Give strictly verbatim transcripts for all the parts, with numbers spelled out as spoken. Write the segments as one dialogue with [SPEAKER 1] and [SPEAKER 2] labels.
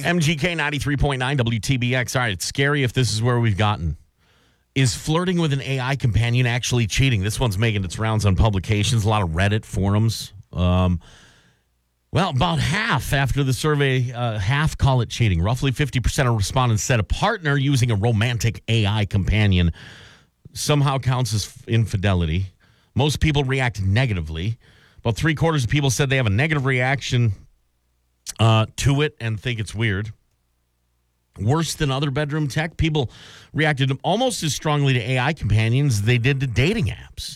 [SPEAKER 1] M G K ninety-three point nine W T B X. All right, it's scary if this is where we've gotten. Is flirting with an A I companion actually cheating? This one's making its rounds on publications, a lot of Reddit forums. Um, well, about half after the survey, uh, half call it cheating. Roughly fifty percent of respondents said a partner using a romantic A I companion somehow counts as infidelity. Most people react negatively. About three quarters of people said they have a negative reaction uh, to it and think it's weird. Worse than other bedroom tech, people reacted almost as strongly to A I companions as they did to dating apps.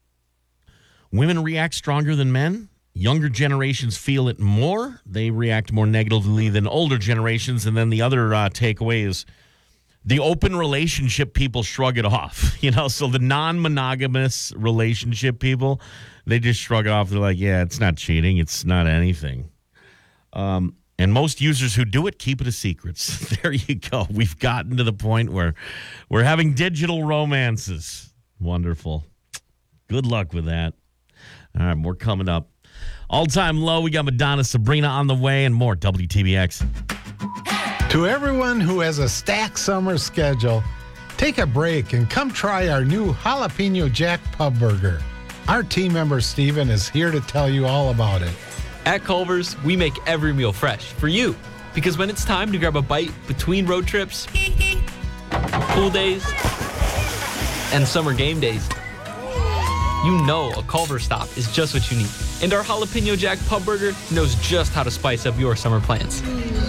[SPEAKER 1] Women react stronger than men. Younger generations feel it more. They react more negatively than older generations. And then the other uh, takeaway is the open relationship people shrug it off. You know, so the non-monogamous relationship people, they just shrug it off. They're like, yeah, it's not cheating. It's not anything. Um, and most users who do it keep it a secret. So there you go. We've gotten to the point where we're having digital romances. Wonderful. Good luck with that. All right, more coming up. All-time low, we got Madonna, Sabrina on the way, and more W T B X.
[SPEAKER 2] To everyone who has a stacked summer schedule, take a break and come try our new Jalapeno Jack Pub Burger. Our team member Steven is here to tell you all about it.
[SPEAKER 3] At Culver's, we make every meal fresh for you. Because when it's time to grab a bite between road trips, pool days, and summer game days, you know a Culver's stop is just what you need. And our Jalapeno Jack Pub Burger knows just how to spice up your summer plans.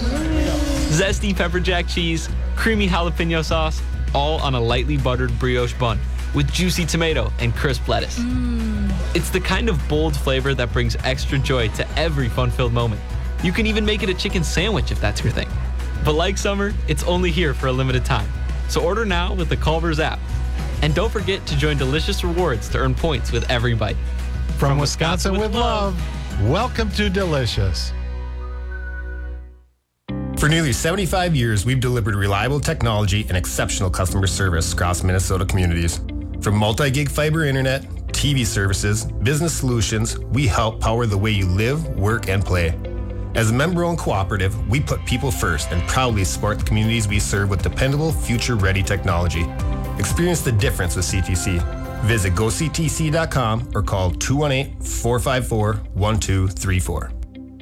[SPEAKER 3] Zesty pepper jack cheese, creamy jalapeno sauce, all on a lightly buttered brioche bun with juicy tomato and crisp lettuce. Mm. It's the kind of bold flavor that brings extra joy to every fun-filled moment. You can even make it a chicken sandwich if that's your thing. But like summer, it's only here for a limited time. So order now with the Culver's app. And don't forget to join Delicious Rewards to earn points with every bite.
[SPEAKER 2] From, From Wisconsin, Wisconsin with love, love, welcome to Delicious.
[SPEAKER 4] For nearly seventy-five years, we've delivered reliable technology and exceptional customer service across Minnesota communities. From multi-gig fiber internet, T V services, business solutions, we help power the way you live, work, and play. As a member-owned cooperative, we put people first and proudly support the communities we serve with dependable, future-ready technology. Experience the difference with C T C. Visit go c t c dot com or call two one eight, four five four, one two three four.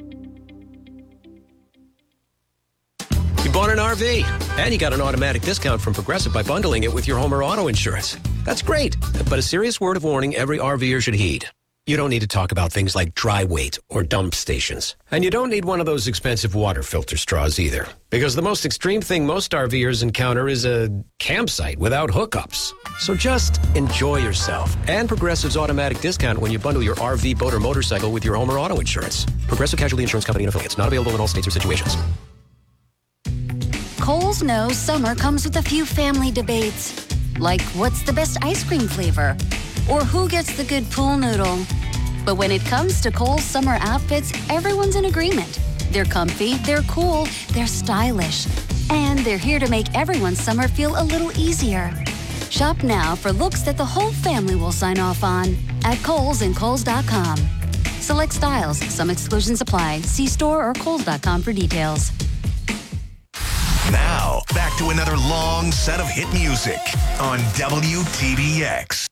[SPEAKER 5] You bought an R V, and you got an automatic discount from Progressive by bundling it with your home or auto insurance. That's great, but a serious word of warning every RVer should heed. You don't need to talk about things like dry weight or dump stations. And you don't need one of those expensive water filter straws either. Because the most extreme thing most RVers encounter is a campsite without hookups. So just enjoy yourself. And Progressive's automatic discount when you bundle your R V, boat, or motorcycle with your home or auto insurance. Progressive Casualty Insurance Company and Affiliates. Not available in all states or situations.
[SPEAKER 6] Kohl's knows summer comes with a few family debates. Like, what's the best ice cream flavor? Or who gets the good pool noodle? But when it comes to Kohl's summer outfits, everyone's in agreement. They're comfy, they're cool, they're stylish. And they're here to make everyone's summer feel a little easier. Shop now for looks that the whole family will sign off on at Kohl's and Kohl's dot com. Select styles, some exclusions apply. See store or Kohl's dot com for details.
[SPEAKER 7] Now, back to another long set of hit music on W T B X.